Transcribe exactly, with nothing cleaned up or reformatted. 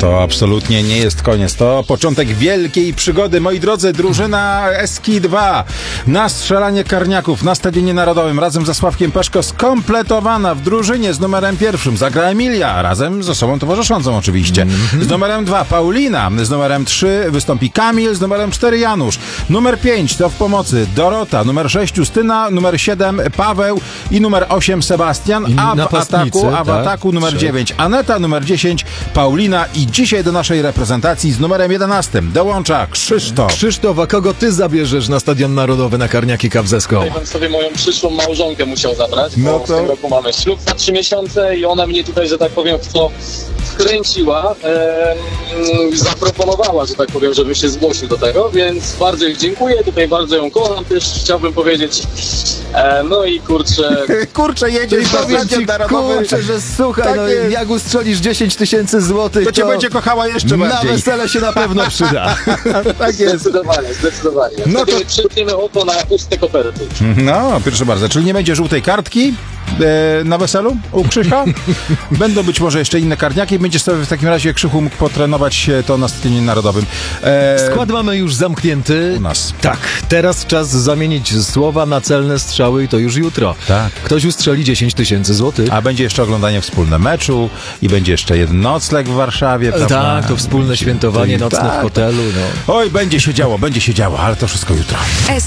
To absolutnie nie jest koniec. To początek wielkiej przygody. Moi drodzy, drużyna Eski dwa na strzelanie karniaków na Stadionie Narodowym razem ze Sławkiem Peszko skompletowana. W drużynie z numerem pierwszym zagra Emilia, razem z osobą towarzyszącą oczywiście. Mm-hmm. Z numerem dwa Paulina, z numerem trzy wystąpi Kamil, z numerem cztery Janusz. Numer pięć to w pomocy Dorota, numer sześć Justyna, numer siedem Paweł i numer osiem Sebastian, a w ataku, a w tak? ataku numer Trzy. dziewięć Aneta, numer dziesięć Paulina i dzisiaj do naszej reprezentacji z numerem jedenastym dołącza Krzysztof. Krzysztof, a kogo ty zabierzesz na Stadion Narodowy na Karniaki Cup zeską? Ja bym sobie moją przyszłą małżonkę musiał zabrać, bo No w to- tym roku mamy ślub za trzy miesiące i ona mnie tutaj, że tak powiem, w to wkręciła, em, zaproponowała, że tak powiem, żebym się zgłosił do tego, więc bardzo jej dziękuję, tutaj bardzo ją kocham, też chciałbym powiedzieć, e, no i kurczę, Kurczę, jedziesz I na powiem Stadion ci, Narodowy. kurczę, że słuchaj, Tak no jest. jak ustrzelisz dziesięć tysięcy złotych, To cię będzie kochała jeszcze na bardziej. wesele się na pewno przyda. Tak jest. zdecydowanie, zdecydowanie. No Wtedy to- przytniemy oko na puste koperty. No, proszę bardzo, czyli nie będzie żółtej kartki e, na weselu u Krzycha? Będą być może jeszcze inne karniaki. Będziesz sobie w takim razie, Krzychu, mógł potrenować to na Stadionie Narodowym. E, Skład mamy już zamknięty. U nas. Tak, teraz czas zamienić słowa na celne strzały i to już jutro. Tak. Ktoś ustrzeli dziesięć tysięcy złotych. A będzie jeszcze oglądanie wspólne meczu i będzie jeszcze jeden nocleg w Warszawie, prawda? Tak, to wspólne świętowanie nocne Tak. w hotelu. No. Oj, będzie się działo, będzie się działo, ale to wszystko jutro.